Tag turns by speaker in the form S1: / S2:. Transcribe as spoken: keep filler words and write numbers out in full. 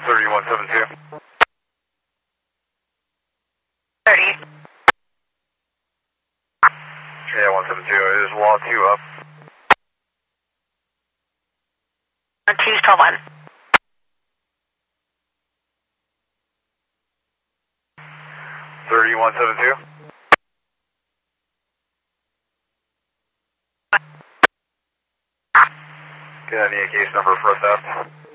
S1: thirty-one seventy-two.
S2: thirty.
S1: Yeah, one seven two. It is wall two up.
S2: two twelve one.
S1: thirty-one seventy-two. Get any case number for a theft?